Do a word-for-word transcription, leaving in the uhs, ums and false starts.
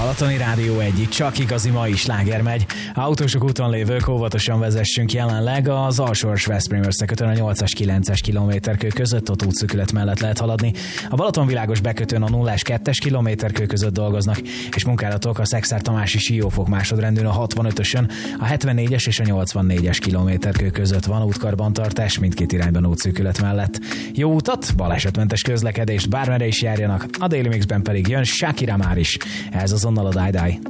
Balatoni Rádió egy, csak igazi mai sláger megy. Autósok úton lévők, óvatosan vezessünk jelenleg az Alsós-Veszprém összekötőn a nyolcas kilences kilométerkő között, ott útszűkület mellett lehet haladni. A Balatonvilágos bekötőn a nullás kettes kilométerkő között dolgoznak, és munkálatok a Szekszár-Tamási Siófok másodrendűn a hatvanötösön, a hetvennégyes és a nyolcvannégyes kilométerkő között van útkarbantartás mindkét irányban útszűkület mellett. Jó utat, balesetmentes közlekedést, bármerre is járjanak, a Daily Mixben pedig jön Shakira már is. Ez azonnal a Die Die.